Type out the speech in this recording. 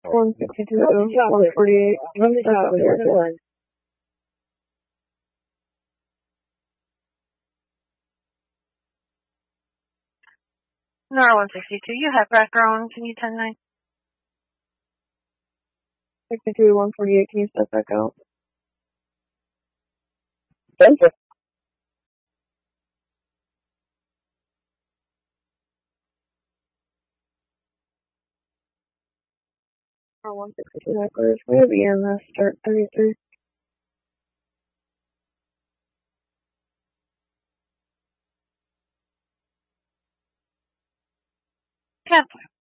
162, 148. From the top, there's a 1. NAR 162, you have background. Can you 10-9? 62, 148, can you step back out? Denver. NAR 162, hecklers. We're going to be in the start 33. Cancel.